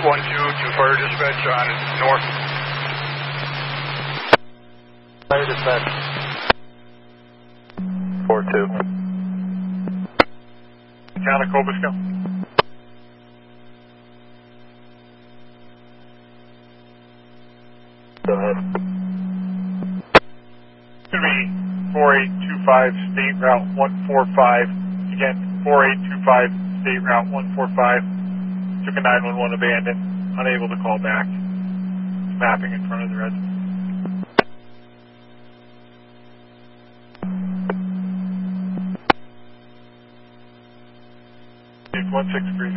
to fire dispatch on north. Fire dispatch. 4-2. Town of Cobusco. Go ahead. It's going to be 4825 State Route 145. Again, 4825 State Route 145. Took a 911 abandoned. Unable to call back. Mapping in front of the residence. 1630.